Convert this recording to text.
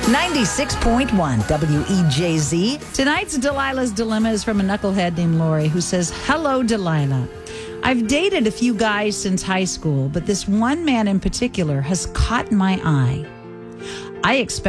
96.1 WEJZ. Tonight's Delilah's Dilemma is from a knucklehead named Lori who says, "Hello, Delilah. I've dated a few guys since high school, but this one man in particular has caught my eye. I expect